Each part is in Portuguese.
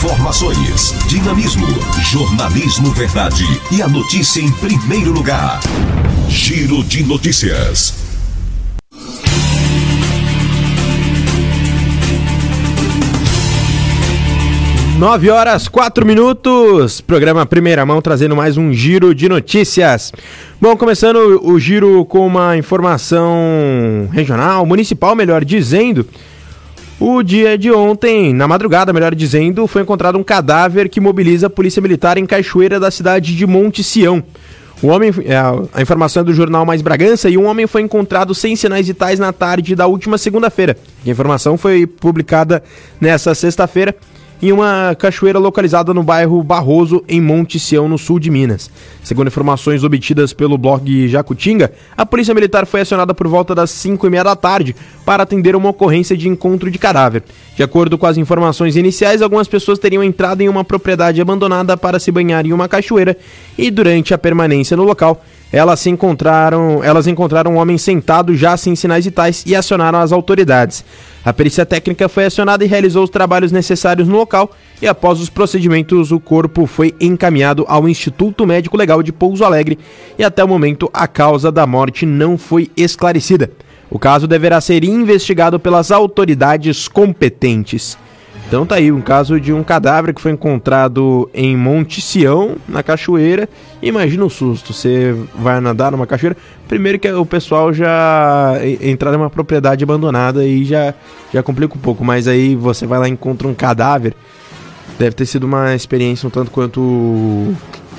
Informações, dinamismo, jornalismo verdade e a notícia em primeiro lugar. Giro de Notícias. 9h04, programa Primeira Mão trazendo mais um Giro de Notícias. Bom, começando o giro com uma informação regional, municipal, melhor dizendo. O dia de ontem, na madrugada, melhor dizendo, foi encontrado um cadáver que mobiliza a Polícia Militar em Cachoeira da cidade de Monte Sião. O homem, a informação é do jornal Mais Bragança, e um homem foi encontrado sem sinais vitais na tarde da última segunda-feira. A informação foi publicada nessa sexta-feira em uma cachoeira localizada no bairro Barroso, em Monte Sião, no sul de Minas. Segundo informações obtidas pelo blog Jacutinga, a Polícia Militar foi acionada por volta das 5h30 da tarde para atender uma ocorrência de encontro de cadáver. De acordo com as informações iniciais, algumas pessoas teriam entrado em uma propriedade abandonada para se banhar em uma cachoeira e, durante a permanência no local, elas encontraram um homem sentado já sem sinais vitais e acionaram as autoridades. A perícia técnica foi acionada e realizou os trabalhos necessários no local e, após os procedimentos, o corpo foi encaminhado ao Instituto Médico Legal de Pouso Alegre e, até o momento, a causa da morte não foi esclarecida. O caso deverá ser investigado pelas autoridades competentes. Então tá aí um caso de um cadáver que foi encontrado em Monte Sião, na cachoeira. Imagina o susto, você vai nadar numa cachoeira, primeiro que o pessoal já entrar numa propriedade abandonada e já complica um pouco, mas aí você vai lá e encontra um cadáver. Deve ter sido uma experiência um tanto quanto...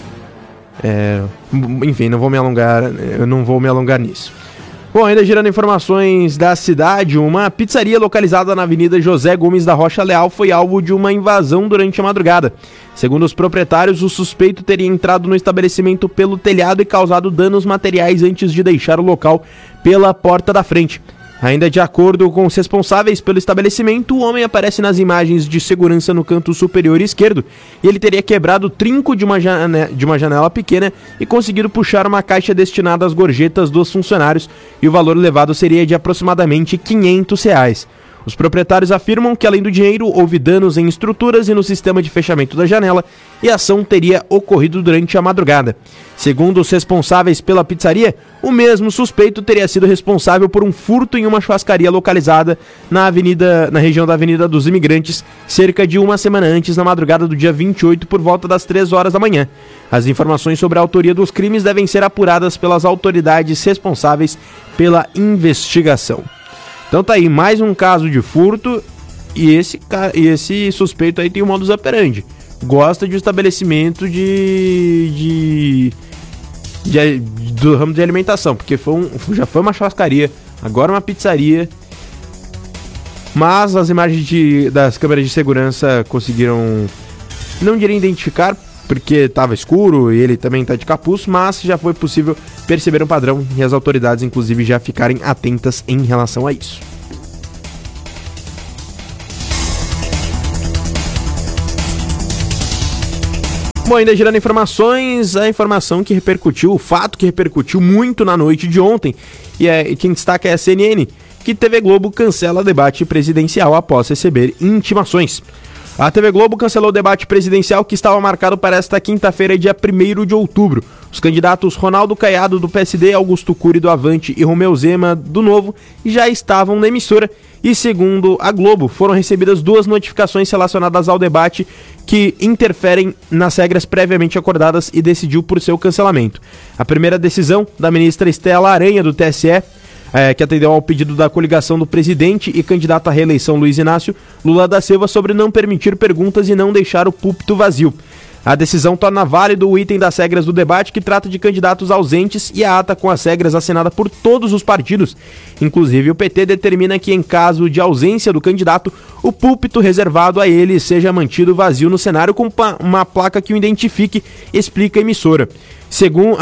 enfim, eu não vou me alongar nisso. Bom, ainda girando informações da cidade, uma pizzaria localizada na Avenida José Gomes da Rocha Leal foi alvo de uma invasão durante a madrugada. Segundo os proprietários, o suspeito teria entrado no estabelecimento pelo telhado e causado danos materiais antes de deixar o local pela porta da frente. Ainda de acordo com os responsáveis pelo estabelecimento, o homem aparece nas imagens de segurança no canto superior esquerdo e ele teria quebrado o trinco de uma janela pequena e conseguido puxar uma caixa destinada às gorjetas dos funcionários, e o valor levado seria de aproximadamente R$500. Os proprietários afirmam que, além do dinheiro, houve danos em estruturas e no sistema de fechamento da janela, e a ação teria ocorrido durante a madrugada. Segundo os responsáveis pela pizzaria, o mesmo suspeito teria sido responsável por um furto em uma churrascaria localizada na região da Avenida dos Imigrantes, cerca de uma semana antes, na madrugada do dia 28, por volta das 3 horas da manhã. As informações sobre a autoria dos crimes devem ser apuradas pelas autoridades responsáveis pela investigação. Então tá aí, mais um caso de furto, e esse suspeito aí tem o modus operandi. Gosta de um estabelecimento do ramo de alimentação, porque já foi uma churrascaria, agora uma pizzaria. Mas as imagens das câmeras de segurança conseguiram, não diria identificar, porque estava escuro e ele também está de capuz, mas já foi possível perceber um padrão e as autoridades, inclusive, já ficarem atentas em relação a isso. Bom, ainda girando informações, a informação que repercutiu, o fato que repercutiu muito na noite de ontem, e quem destaca é a CNN, que TV Globo cancela debate presidencial após receber intimações. A TV Globo cancelou o debate presidencial que estava marcado para esta quinta-feira, dia 1º de outubro. Os candidatos Ronaldo Caiado, do PSD, Augusto Cury, do Avante, e Romeu Zema, do Novo, já estavam na emissora e, segundo a Globo, foram recebidas 2 notificações relacionadas ao debate que interferem nas regras previamente acordadas e decidiu por seu cancelamento. A primeira decisão da ministra Estela Aranha, do TSE, que atendeu ao pedido da coligação do presidente e candidato à reeleição Luiz Inácio Lula da Silva sobre não permitir perguntas e não deixar o púlpito vazio. A decisão torna válido o item das regras do debate, que trata de candidatos ausentes, e a ata com as regras assinada por todos os partidos. Inclusive, o PT determina que, em caso de ausência do candidato, o púlpito reservado a ele seja mantido vazio no cenário com uma placa que o identifique, explica a emissora. Segundo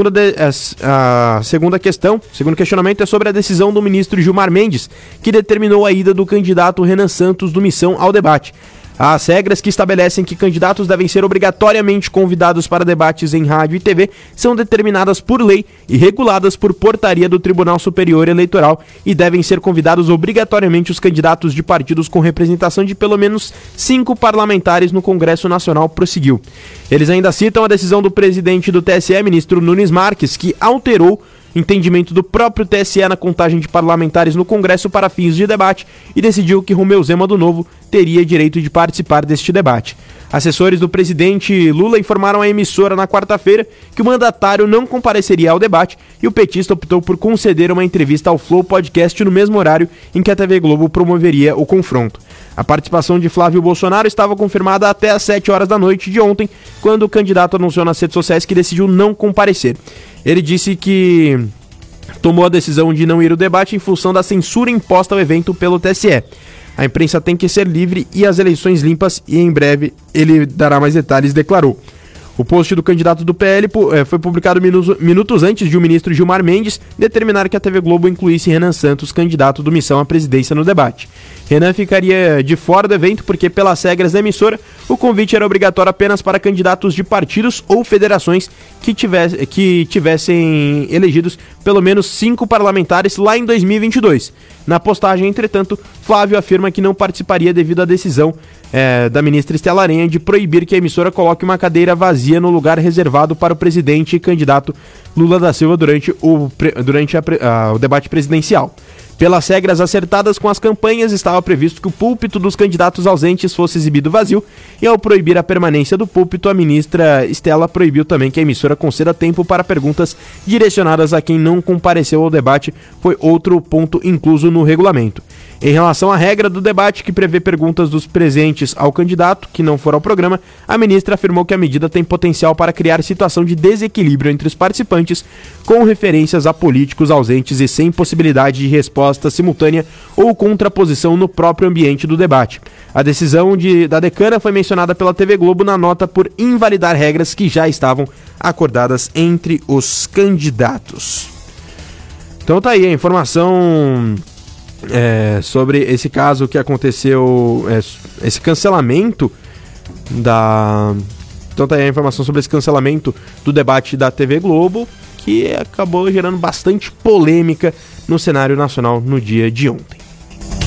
questionamento é sobre a decisão do ministro Gilmar Mendes, que determinou a ida do candidato Renan Santos do Missão ao debate. As regras que estabelecem que candidatos devem ser obrigatoriamente convidados para debates em rádio e TV são determinadas por lei e reguladas por portaria do Tribunal Superior Eleitoral e devem ser convidados obrigatoriamente os candidatos de partidos com representação de pelo menos 5 parlamentares no Congresso Nacional, prosseguiu. Eles ainda citam a decisão do presidente do TSE, ministro Nunes Marques, que alterou entendimento do próprio TSE na contagem de parlamentares no Congresso para fins de debate e decidiu que Romeu Zema do Novo teria direito de participar deste debate. Assessores do presidente Lula informaram à emissora na quarta-feira que o mandatário não compareceria ao debate e o petista optou por conceder uma entrevista ao Flow Podcast no mesmo horário em que a TV Globo promoveria o confronto. A participação de Flávio Bolsonaro estava confirmada até às 7 horas da noite de ontem, quando o candidato anunciou nas redes sociais que decidiu não comparecer. Ele disse que tomou a decisão de não ir ao debate em função da censura imposta ao evento pelo TSE. A imprensa tem que ser livre e as eleições limpas e em breve ele dará mais detalhes, declarou. O post do candidato do PL foi publicado minutos antes de o ministro Gilmar Mendes determinar que a TV Globo incluísse Renan Santos, candidato do Missão à presidência, no debate. Renan ficaria de fora do evento porque, pelas regras da emissora, o convite era obrigatório apenas para candidatos de partidos ou federações que tivessem elegidos pelo menos 5 parlamentares lá em 2022. Na postagem, entretanto, Flávio afirma que não participaria devido à decisão da ministra Estela Aranha de proibir que a emissora coloque uma cadeira vazia no lugar reservado para o presidente e candidato Lula da Silva durante o debate presidencial. Pelas regras acertadas com as campanhas, estava previsto que o púlpito dos candidatos ausentes fosse exibido vazio, e ao proibir a permanência do púlpito, a ministra Estela proibiu também que a emissora conceda tempo para perguntas direcionadas a quem não compareceu ao debate, foi outro ponto incluso no regulamento. Em relação à regra do debate, que prevê perguntas dos presentes ao candidato que não for ao programa, a ministra afirmou que a medida tem potencial para criar situação de desequilíbrio entre os participantes, com referências a políticos ausentes e sem possibilidade de resposta simultânea ou contraposição no próprio ambiente do debate. A decisão da decana foi mencionada pela TV Globo na nota por invalidar regras que já estavam acordadas entre os candidatos. Então tá aí a informação sobre esse caso que aconteceu, esse cancelamento Então tá aí a informação sobre esse cancelamento do debate da TV Globo, que acabou gerando bastante polêmica no cenário nacional no dia de ontem.